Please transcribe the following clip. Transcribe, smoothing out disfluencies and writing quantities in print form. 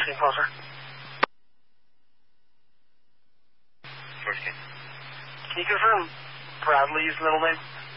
Listening closer. First name. Can you confirm Bradley's middle name?